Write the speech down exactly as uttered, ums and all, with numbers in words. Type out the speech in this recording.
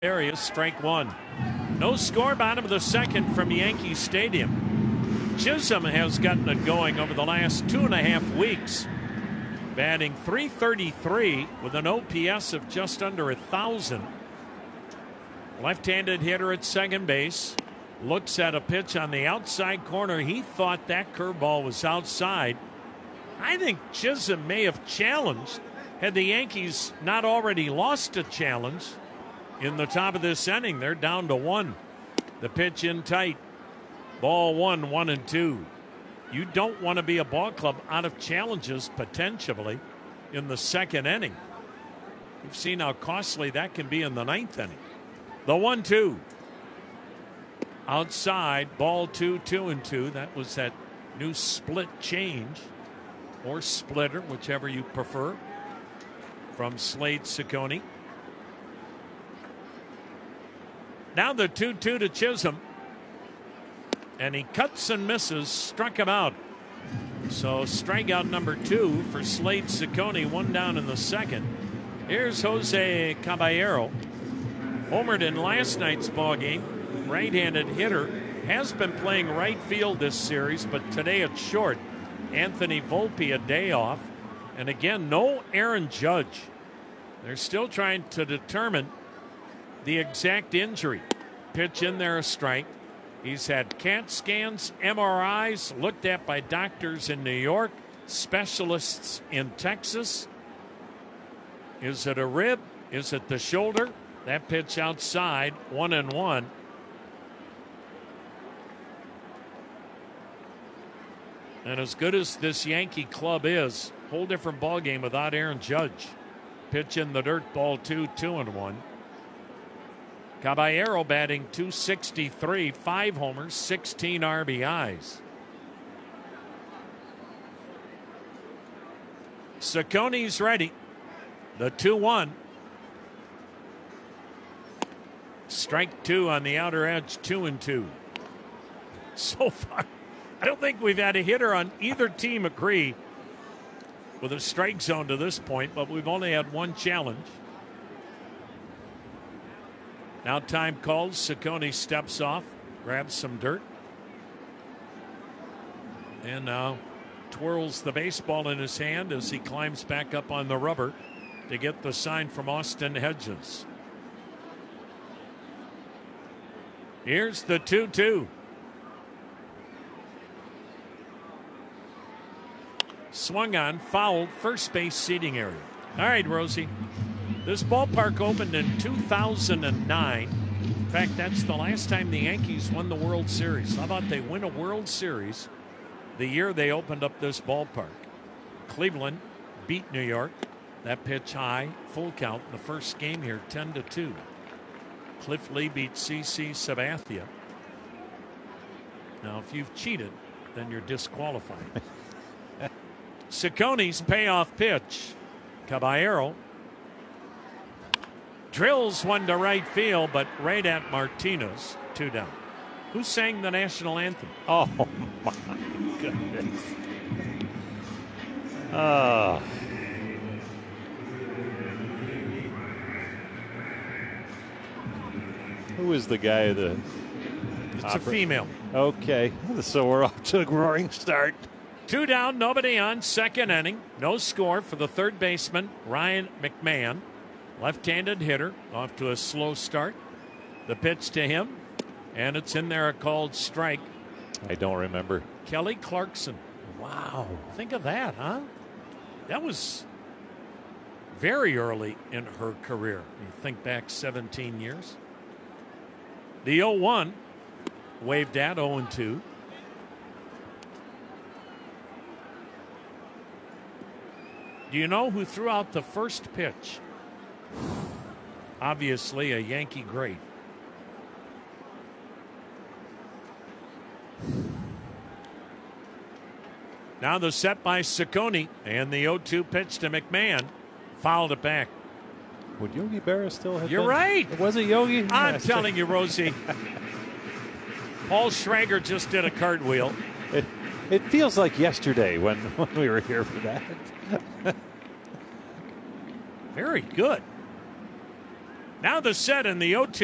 area, strike one. No score, bottom of the second from Yankee Stadium. Chisholm has gotten it going over the last two and a half weeks, batting three thirty-three with an O P S of just under a thousand. Left-handed hitter at second base. Looks at a pitch on the outside corner. He thought that curveball was outside. I think Chisholm may have challenged had the Yankees not already lost a challenge in the top of this inning. They're down to one. The pitch in tight. Ball one, one and two. You don't want to be a ball club out of challenges potentially in the second inning. You've seen how costly that can be in the ninth inning. The one two. Outside, ball two, two and two. That was that new split change or splitter, whichever you prefer, from Slade Cecconi. Now the two two to Chisholm. And he cuts and misses, struck him out. So strikeout number two for Slade Cecconi, one down in the second. Here's Jose Caballero. Homered in last night's ballgame. Right-handed hitter. Has been playing right field this series, but today it's short. Anthony Volpe a day off. And again, no Aaron Judge. They're still trying to determine the exact injury. Pitch in there, a strike. He's had CAT scans, M R Is, looked at by doctors in New York, specialists in Texas. Is it a rib? Is it the shoulder? That pitch outside, one and one. And as good as this Yankee club is, whole different ball game without Aaron Judge. Pitch in the dirt, ball two, two and one. Caballero batting two sixty-three, five homers, sixteen R B Is. Cecconi's ready. The two one. Strike two on the outer edge, two and two. So far, I don't think we've had a hitter on either team agree with a strike zone to this point, but we've only had one challenge. Now time calls. Cecconi steps off, grabs some dirt, and now twirls the baseball in his hand as he climbs back up on the rubber to get the sign from Austin Hedges. Here's the two two. Swung on, fouled, first base seating area. All right, Rosie. This ballpark opened in two thousand nine. In fact, that's the last time the Yankees won the World Series. How about they win a World Series the year they opened up this ballpark? Cleveland beat New York. That pitch high, full count in the first game here, ten to two. Cliff Lee beat C C Sabathia. Now, if you've cheated, then you're disqualified. Cecconi's payoff pitch. Caballero drills one to right field, but right at Martinez, two down. Who sang the national anthem? Oh, my goodness. Oh. Who is the guy? The It's opera? a female. Okay, so we're off to a roaring start. Two down, nobody on, second inning. No score for the third baseman, Ryan McMahon. Left-handed hitter, off to a slow start. The pitch to him, and it's in there, a called strike. I don't remember. Kelly Clarkson. Wow. Think of that, huh? That was very early in her career. You think back seventeen years. The oh one, waved at oh and two. Do you know who threw out the first pitch? Obviously a Yankee great. Now the set by Cecconi, and the oh two pitch to McMahon. Fouled it back. Would Yogi Berra still have You're been? right. Was it Yogi? I'm Yeah. telling you, Rosie. Paul Schrager just did a cartwheel. It, it feels like yesterday when, when we were here for that. Very good. Now the set in the oh two.